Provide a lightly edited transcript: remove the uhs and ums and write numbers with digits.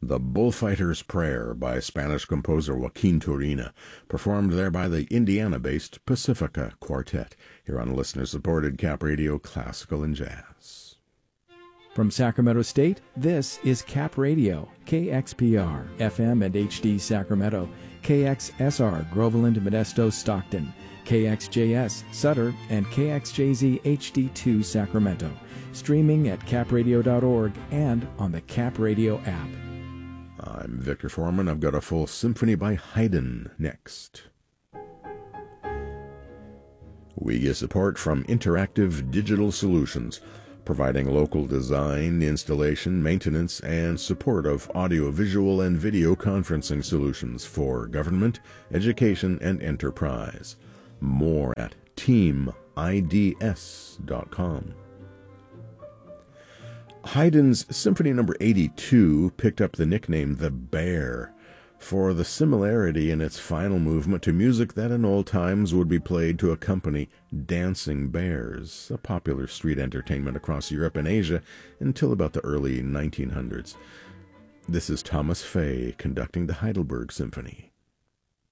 The Bullfighter's Prayer by Spanish composer Joaquin Turina, performed there by the Indiana-based Pacifica Quartet, here on listener-supported Cap Radio Classical and Jazz. From Sacramento State, this is Cap Radio, KXPR, FM and HD Sacramento, KXSR, Groveland, Modesto, Stockton, KXJS, Sutter, and KXJZ HD2 Sacramento, streaming at capradio.org and on the Cap Radio app. I'm Victor Foreman. I've got a full symphony by Haydn next. We get support from Interactive Digital Solutions, providing local design, installation, maintenance, and support of audio-visual and video conferencing solutions for government, education, and enterprise. More at teamids.com. Haydn's Symphony No. 82 picked up the nickname The Bear for the similarity in its final movement to music that in old times would be played to accompany dancing bears, a popular street entertainment across Europe and Asia until about the early 1900s. This is Thomas Fay conducting the Heidelberg Symphony.